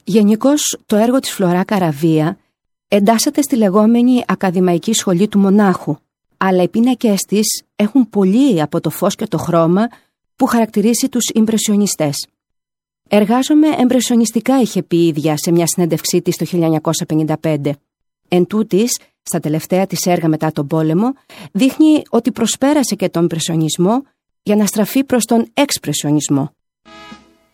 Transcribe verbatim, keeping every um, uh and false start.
Γενικώς, το έργο της Φλωρά Καραβία εντάσσεται στη λεγόμενη ακαδημαϊκή σχολή του μονάχου, αλλά οι πίνακες της έχουν πολύ από το φως και το χρώμα που χαρακτηρίζει τους ιμπρεσιονιστές. «Εργάζομαι εμπρεσιονιστικά», είχε πει η ίδια σε μια συνέντευξή της το χίλια εννιακόσια πενήντα πέντε. Εν τούτης, στα τελευταία της έργα μετά τον πόλεμο, δείχνει ότι προσπέρασε και τον ιμπρεσιονισμό για να στραφεί προς τον εξπρεσιονισμό.